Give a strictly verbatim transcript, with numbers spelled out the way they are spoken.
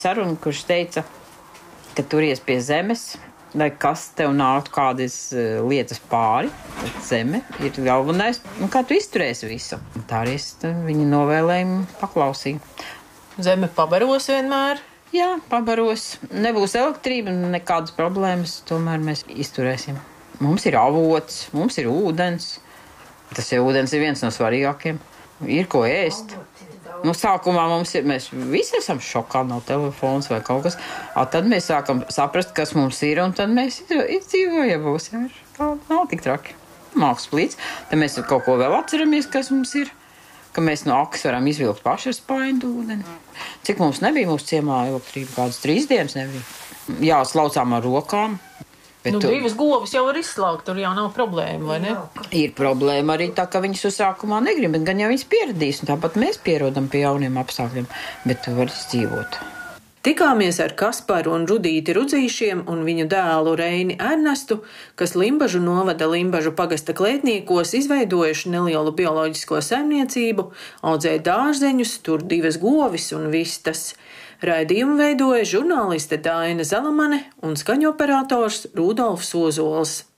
Saruna, kurš teica, ka turies pie zemes, lai kas tev nāktu kādas lietas pāri. Zeme ir galvenais, un kā tu izturēsi visu. Tā arī es viņa novēlējumu paklausīju. Zeme pabaros vienmēr? Jā, pabaros. Nebūs elektrība, nekādas problēmas, tomēr mēs izturēsim. Mums ir avots, mums ir ūdens. Tas jau ūdens ir viens no svarīgākiem. Ir ko ēst. Nu, sākumā mums ir, mēs visi esam šokā, nav telefons vai kaut kas. A, tad mēs sākam saprast, kas mums ir, un tad mēs izdzīvojam būs. Jā, tā nav tik traki. Mākslas plīts. Tad mēs kaut ko vēl atceramies, kas mums ir. Ka mēs no akas varam izvilkt paši ar spaindu ūdeni. Cik mums nebija mūsu ciemā elektrība? Kādas trīs dienas nebija. Jā, slaucām ar rokām. Bet nu, tu... divas govis jau var izslaukt, tur jau nav problēma, vai ne? Ir problēma arī tā, ka viņas uzsākumā negrib, bet gan jau viņas pieradīs, un tāpat mēs pierodam pie jauniem apstākļiem, bet tu vari dzīvot. Tikāmies ar Kasparu un Rudīti Rudzīšiem un viņu dēlu Reini Ernestu, kas Limbažu novada Limbažu pagasta klētniekos izveidojuši nelielu bioloģisko saimniecību, audzē dārzeņus, tur divas govis un vistas. Raidījumu veidoja žurnāliste Daina Zalamane un skaņoperators Rudolfs Ozols.